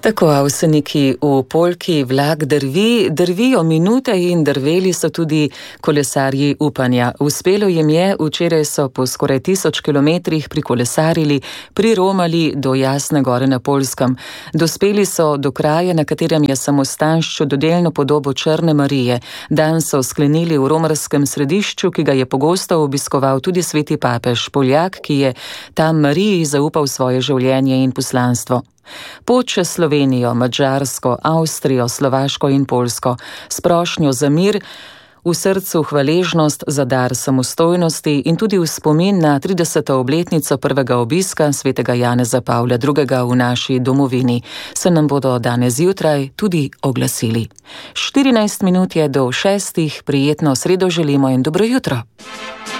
Tako Avseniki v Poljki, vlak drvijo minute in drveli so tudi kolesarji upanja. Uspelo jim je, včeraj so po skoraj 1000 kilometrih prikolesarili, priromali do Jasne gore na Poljskem. Dospeli so do kraja, na katerem je samostan s čudodelno podobo Črne Marije. Dan so sklenili v romarskem središču, ki ga je pogosto obiskoval tudi sveti papež Poljak, ki je tam Mariji zaupal svoje življenje in poslanstvo. Pot čez Slovenijo, Madžarsko, Avstrijo, Slovaško in Poljsko, s prošnjo za mir, v srcu hvaležnost za dar samostojnosti in tudi v spomin na 30. obletnico prvega obiska svetega Janeza Pavla II. V naši domovini, se nam bodo danes zjutraj tudi oglasili. 14 minut je do 6, prijetno sredo želimo in dobro jutro.